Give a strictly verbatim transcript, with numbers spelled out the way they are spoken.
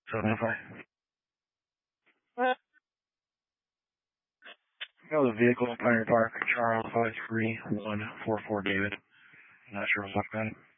So identify. No, the vehicle in Pioneer Park, Charles five three one four four David. I'm not sure what's up, man.